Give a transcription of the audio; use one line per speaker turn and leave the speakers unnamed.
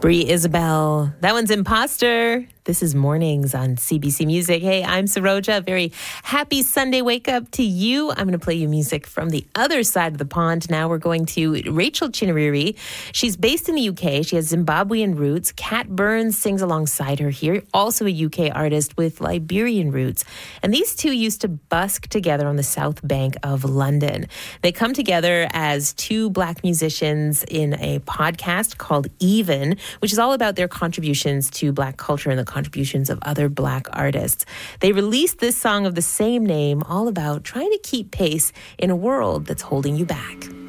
Brie Isabel. That one's Imposter. This is Mornings on CBC Music. Hey, I'm Saroja. Very happy Sunday wake up to you. I'm going to play you music from the other side of the pond. Now we're going to Rachel Chinariri. She's based in the UK. She has Zimbabwean roots. Kat Burns sings alongside her here, also a UK artist with Liberian roots. And these two used to busk together on the South Bank of London. They come together as two Black musicians in a podcast called Even, which is all about their contributions to Black culture and the contributions of other Black artists. They released this song of the same name, all about trying to keep pace in a world that's holding you back.